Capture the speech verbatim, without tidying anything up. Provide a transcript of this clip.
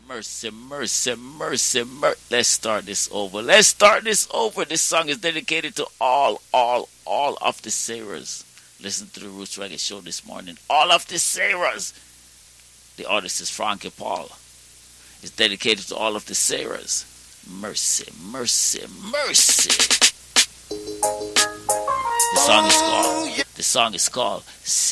Mercy, mercy, mercy, mercy. Let's start this over. Let's start this over. This song is dedicated to all, all, all of the Sarahs. Listen to the Roots Reggae Show this morning. All of the Sarahs. The artist is Frankie Paul. It's dedicated to all of the Sarahs. Mercy, mercy, mercy. The song is called. The song is called.